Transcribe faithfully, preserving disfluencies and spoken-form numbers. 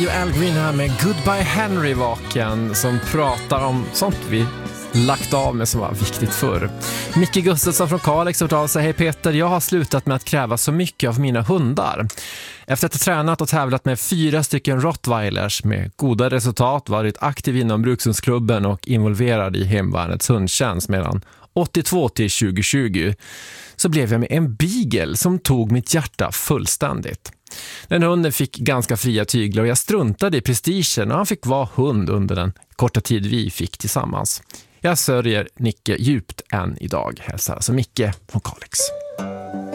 ju Al Green här med Goodbye Henry vaken, som pratar om sånt vi lagt av med som var viktigt förr. Micke Gustafsson från Kalix har av sig: hej Peter, jag har slutat med att kräva så mycket av mina hundar. Efter att ha tränat och tävlat med fyra stycken rottweilers med goda resultat, varit aktiv inom brukshundsklubben och involverad i hemvärnets hundtjänst mellan åttiotvå till tjugo tjugo, så blev jag med en beagle som tog mitt hjärta fullständigt. Den hunden fick ganska fria tyglar och jag struntade i prestigen och han fick vara hund under den korta tid vi fick tillsammans. Jag sörjer Nicke djupt än idag, hälsar alltså Micke från Kalix.